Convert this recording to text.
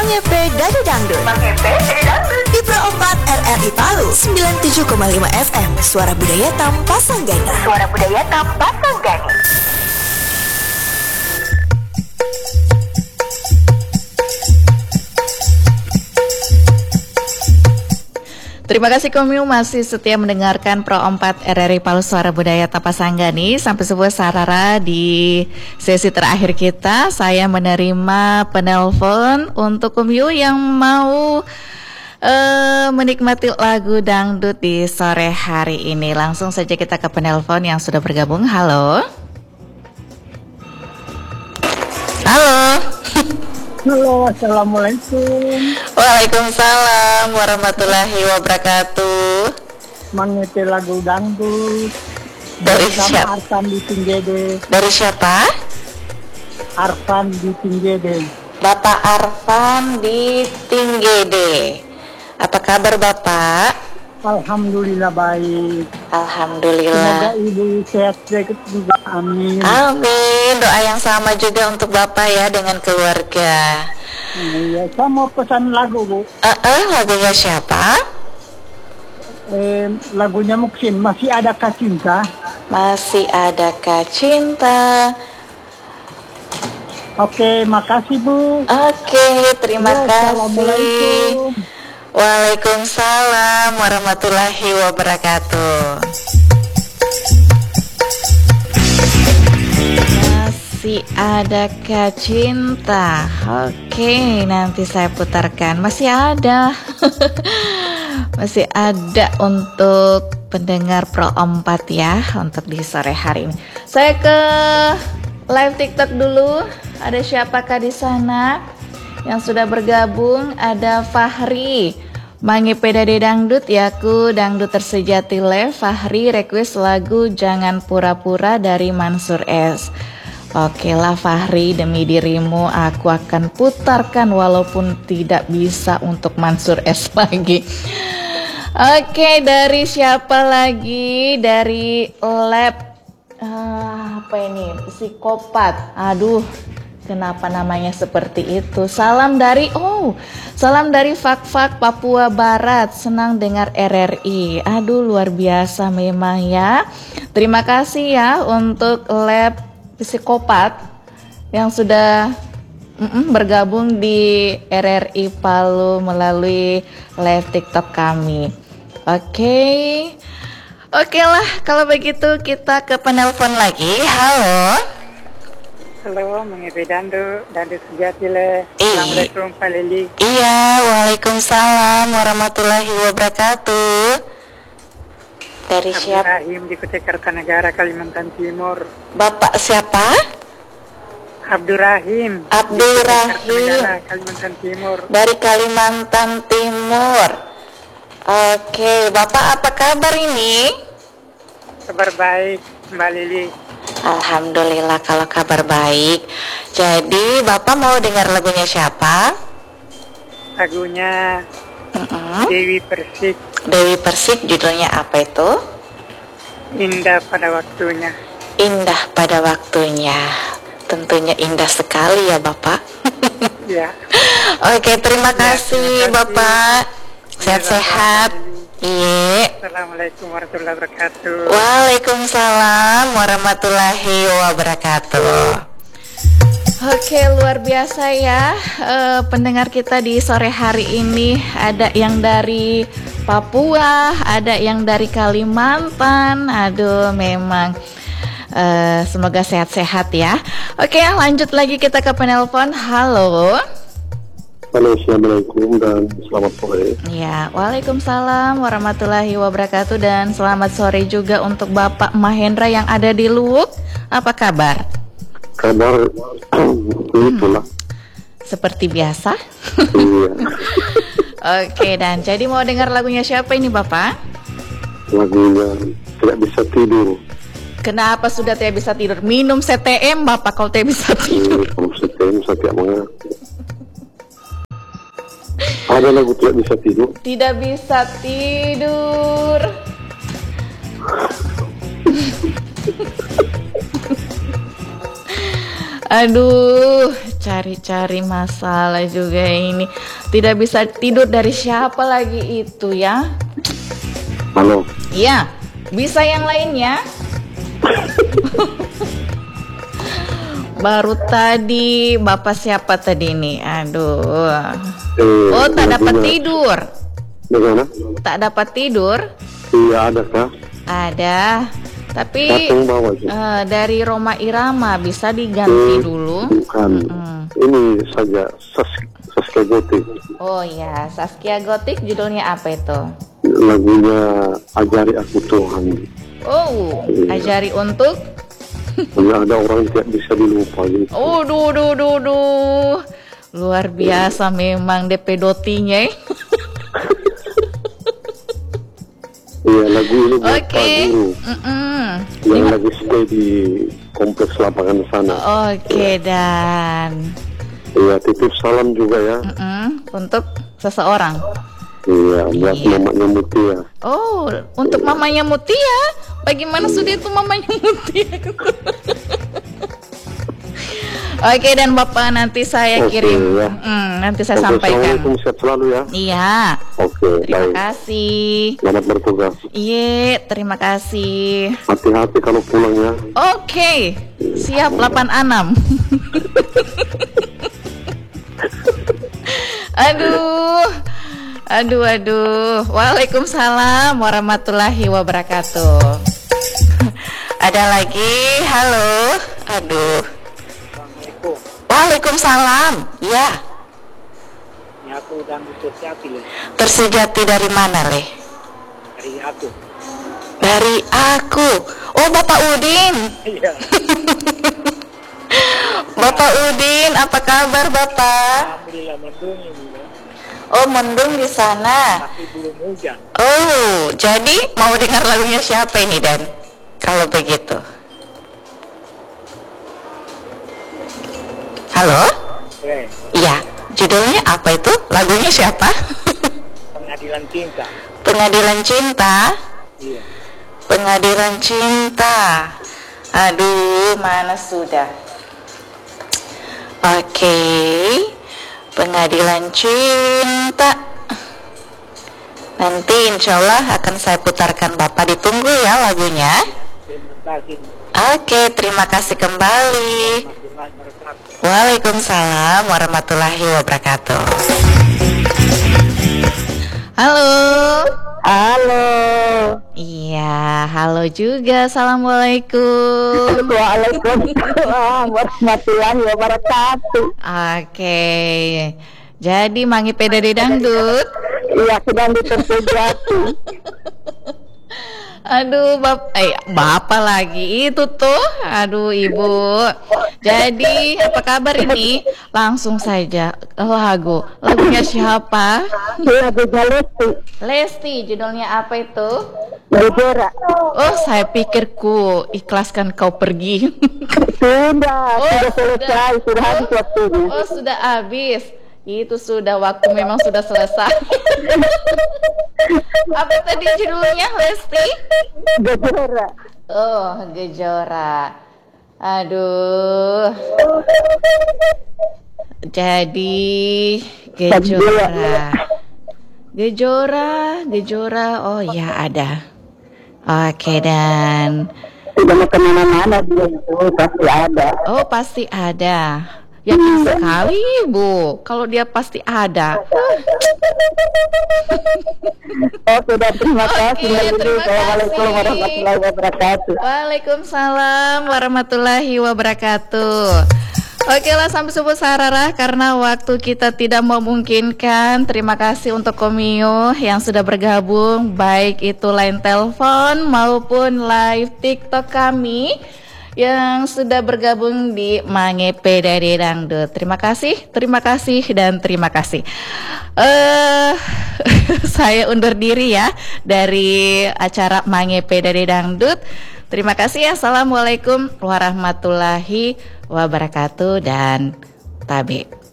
Mangepe Dada Dangdut. Di Pro 4 RRI Palu 97,5 FM. Suara Budaya Tanpa Sanggani. Terima kasih Komyu masih setia mendengarkan Pro 4 RRI Palu Suara Budaya Tanpa Sanggani. Sampai sebuah sarara di sesi terakhir kita. Saya menerima penelpon untuk Komyu yang mau menikmati lagu dangdut di sore hari ini. Langsung saja kita ke penelpon yang sudah bergabung. Halo. Halo, assalamualaikum. Waalaikumsalam warahmatullahi wabarakatuh. Mangepe lagu dangdut. Dari siapa? Arfan di Tinggede. Dari siapa? Arfan di Tinggede. Bapak Arfan di Tinggede. Apa kabar Bapak? Alhamdulillah baik. Alhamdulillah. Semoga ibu sehat juga. Amin. Amin. Doa yang sama juga untuk Bapak ya dengan keluarga. Iya, saya mau pesan lagu Bu. Lagunya siapa? Lagunya Muksin. Masih Adakah Cinta? Masih Adakah Cinta? Oke, makasih Bu. Oke, terima kasih. Assalamualaikum. Waalaikumsalam warahmatullahi wabarakatuh. Masih Adakah Cinta? Oke, nanti saya putarkan. Masih ada. Masih ada untuk pendengar Pro 4 ya, untuk di sore hari ini. Saya ke live TikTok dulu. Ada siapakah di sana yang sudah bergabung? Ada Fahri, Mangepe Dada Dangdut, Yaku Dangdut Tersejati Le. Fahri request lagu Jangan Pura-Pura dari Mansur S. Oke lah Fahri, demi dirimu aku akan putarkan walaupun tidak bisa untuk Mansur S lagi. Oke, dari siapa lagi? Dari Lab apa ini? Psikopat. Aduh, kenapa namanya seperti itu? Salam dari Fak-Fak Papua Barat. Senang dengar RRI. Aduh, luar biasa memang ya. Terima kasih ya untuk Lab Psikopat yang sudah bergabung di RRI Palu melalui live TikTok kami. Oke lah, kalau begitu kita ke penelpon lagi. Halo. Halo, Mangepe Dangdut Sejati Le. Assalamualaikum Pak Lili. Iya, waalaikumsalam warahmatullahi wabarakatuh. Dari siapa? Abdurrahim di Kutai Kartanegara, Kalimantan Timur. Bapak siapa? Abdurrahim. Kalimantan Timur. Dari Kalimantan Timur. Oke, Bapak apa kabar ini? Kabar baik, Mbak Lili. Alhamdulillah kalau kabar baik. Jadi Bapak mau dengar lagunya siapa? Lagunya Dewi Persik. Dewi Persik, judulnya apa itu? Indah pada waktunya. Indah pada waktunya. Tentunya indah sekali ya Bapak. Ya. Oke, terima kasih Bapak. Sehat-sehat. Iya. Assalamualaikum warahmatullahi wabarakatuh. Waalaikumsalam warahmatullahi wabarakatuh. Oke, luar biasa ya pendengar kita di sore hari ini. Ada yang dari Papua, ada yang dari Kalimantan. Aduh, memang semoga sehat-sehat ya. Oke, lanjut lagi kita ke penelpon. Halo. Halo, assalamualaikum dan selamat sore. Ya, waalaikumsalam warahmatullahi wabarakatuh dan selamat sore juga untuk Bapak Mahendra yang ada di Luwuk. Apa kabar? Kabar itulah. Seperti biasa. Iya. Oke, dan jadi mau dengar lagunya siapa ini Bapak? Lagunya Tidak Bisa Tidur. Kenapa sudah tidak bisa tidur? Minum CTM Bapak kalau tidak bisa tidur. Kalau setem saya tidak mengerti. Ada lagu Tidak Bisa Tidur? Tidak bisa tidur. Aduh, cari-cari masalah juga ini. Tidak bisa tidur dari siapa lagi itu ya? Halo. Iya, bisa yang lainnya? Baru tadi Bapak siapa tadi nih? Aduh. Oh, tak dapat tidur. Bagaimana? Tak dapat tidur? Iya, ada kah? Ada. Tapi Datang bawa aja. dari Roma Irama bisa diganti dulu. Bukan. Ini saja Saskia Gotik. Oh ya, Saskia Gotik judulnya apa itu? Lagunya Ajari Aku Tuhan. Oh, ajari untuk? Hanya ada orang tidak bisa dilupa gitu. Oh, duh. Luar biasa memang DP Dotinya. Iya, lagu ini buat Pak Oke. Guru yang lagi stay di kompleks lapangan sana. Oke, dan Iya, titip salam juga ya. untuk seseorang. Iya, buat mamanya Mutia. Oh, untuk mamanya Mutia. Bagaimana sudah itu mamanya Mutia? Oke, dan Bapak nanti saya Oke, kirim. ya. Nanti saya Oke, sampaikan. Assalamualaikum, sehat selalu ya. Iya. Oke, Terima baik. kasih. Selamat bertugas. Iya, terima kasih. Hati-hati kalau pulang ya. Oke, siap 86. Aduh. Waalaikumsalam warahmatullahi wabarakatuh. Ada lagi, halo. Aduh. Assalamualaikum. Waalaikumsalam. Ya, Ya aku dan Terjati Le. Tersejati dari mana, Le? Dari aku. Dari aku. Oh, Bapak Udin. Iya. Bapak Udin, apa kabar Bapak? Alhamdulillah mendung ini ya. Oh, mendung di sana. Tapi belum hujan. Oh, jadi mau dengar lagunya siapa ini, Dan? Kalau begitu. Halo? Oke. Iya, judulnya apa itu? Lagunya siapa? Pengadilan cinta. Pengadilan Cinta. Iya. Pengadilan Cinta. Aduh, mana sudah? Oke. Pengadilan Cinta. Nanti insya Allah akan saya putarkan. Bapak ditunggu ya lagunya. Terima kasih. Oke, terima kasih kembali. Warahmatullahi wabarakatuh. Waalaikumsalam warahmatullahi wabarakatuh. Halo. Halo. Iya, halo juga. Assalamualaikum. Waalaikumsalam warahmatullahi wabarakatuh. Oke. Jadi Mangi PDD Dangdut. Iya, sedang di Terjati. Aduh, Bapak lagi itu tuh. Aduh, Ibu. Jadi, apa kabar ini? Langsung saja lagunya siapa? Lagunya Lesti. Lesti, judulnya apa itu? Gejora. Oh, saya pikir ku ikhlaskan kau pergi. Sudah selesai, sudah habis waktunya. Oh, sudah habis. Itu sudah waktu memang sudah selesai. Apa tadi judulnya, Lesti? Gejora. Oh, Gejora. Aduh. Jadi Gejora. Oh ya, ada. Oke, dan Sudah mau kemana-mana dia itu pasti ada. oh, pasti ada. Yakin sekali, Bu. Kalau dia pasti ada. Sudah terima kasih. Oke, terima kasih. Assalamualaikum warahmatullahi wabarakatuh. Waalaikumsalam warahmatullahi wabarakatuh. Oke lah, sampai subuh sararah karena waktu kita tidak memungkinkan. Terima kasih untuk Komio yang sudah bergabung, baik itu line telepon maupun live TikTok kami yang sudah bergabung di Mange PDD Dangdut. Terima kasih dan terima kasih. Saya undur diri ya dari acara Mange PDD Dangdut. Terima kasih. Assalamualaikum warahmatullahi wabarakatuh dan tabe.